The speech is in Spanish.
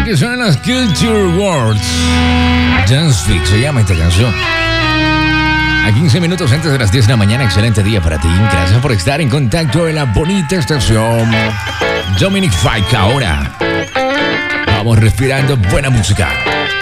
que son las Culture Words. Dance Fix se llama esta canción. A 15 minutos antes de las 10 de la mañana, excelente día para ti. Gracias por estar en contacto en la bonita estación Dominic Fike. Ahora vamos respirando buena música.